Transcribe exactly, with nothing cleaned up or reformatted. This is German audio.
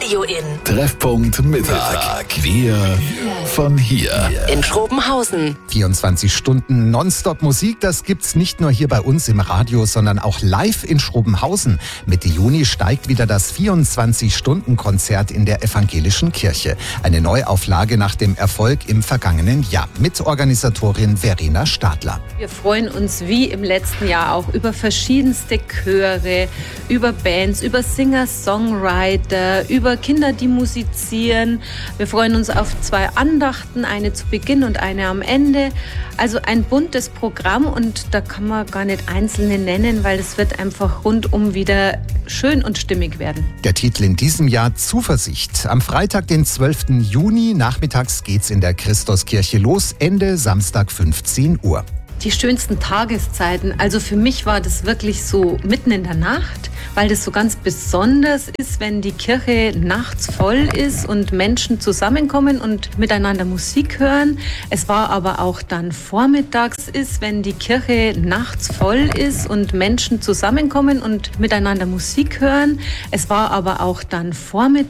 Radio in Treffpunkt Mittag. Wir von hier. in Schrobenhausen. vierundzwanzig Stunden Nonstop-Musik, das gibt's nicht nur hier bei uns im Radio, sondern auch live in Schrobenhausen. Mitte Juni steigt wieder das vierundzwanzig-Stunden-Konzert in der Evangelischen Kirche. Eine Neuauflage nach dem Erfolg im vergangenen Jahr. Mitorganisatorin Verena Stadler. Wir freuen uns wie im letzten Jahr auch über verschiedenste Chöre, über Bands, über Singer-Songwriter, über Kinder, die musizieren. Wir freuen uns auf zwei Andachten, eine zu Beginn und eine am Ende. Also ein buntes Programm und da kann man gar nicht einzelne nennen, weil es wird einfach rundum wieder schön und stimmig werden. Der Titel in diesem Jahr Zuversicht. Am Freitag, den zwölften Juni, nachmittags geht's in der Christuskirche los, Ende Samstag fünfzehn Uhr. Die schönsten Tageszeiten, also für mich war das wirklich so mitten in der Nacht, weil das so ganz besonders ist, wenn die Kirche nachts voll ist und Menschen zusammenkommen und miteinander Musik hören. Es war aber auch dann vormittags ist, wenn die Kirche nachts voll ist und Menschen zusammenkommen und miteinander Musik hören. Es war aber auch dann vormittags